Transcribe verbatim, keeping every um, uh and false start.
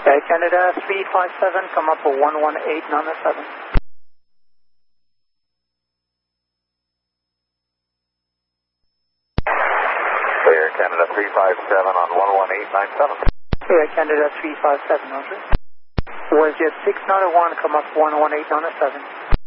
Air Canada three five seven, come up for one one eight nine seven. Air Canada three five seven on one one eight nine seven. Air Canada three five seven, Roger. WestJet six nine one, come up one one eight nine seven.